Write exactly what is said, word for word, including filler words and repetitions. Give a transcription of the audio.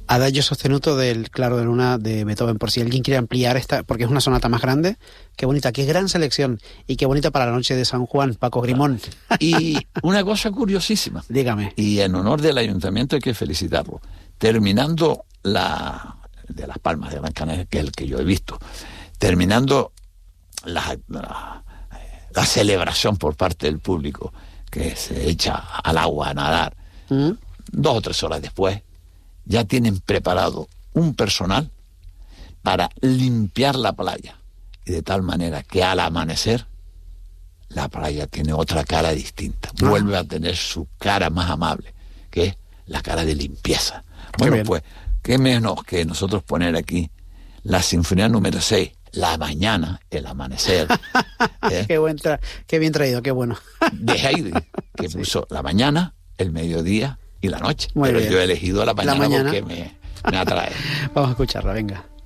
Adagio sostenuto del Claro de Luna de Beethoven, por si alguien quiere ampliar esta, porque es una sonata más grande. Qué bonita, qué gran selección y qué bonita para la noche de San Juan, Paco Grimón. Y una cosa curiosísima. Dígame. Y en honor del ayuntamiento hay que felicitarlo. Terminando la de Las Palmas de Gran Canaria, que es el que yo he visto, terminando la, la, la celebración por parte del público, que se echa al agua a nadar, ¿Mm? dos o tres horas después, ya tienen preparado un personal para limpiar la playa. Y de tal manera que al amanecer, la playa tiene otra cara distinta. Ah. Vuelve a tener su cara más amable, que es la cara de limpieza. Bueno, pues, qué menos que nosotros poner aquí la sinfonía número seis, la mañana, el amanecer. ¿eh? Qué buen tra- qué bien traído, qué bueno. De Haydn, que sí. puso la mañana, el mediodía y la noche. Muy Pero bien. yo he elegido la mañana, la mañana. porque me, me atrae. Vamos a escucharla, venga.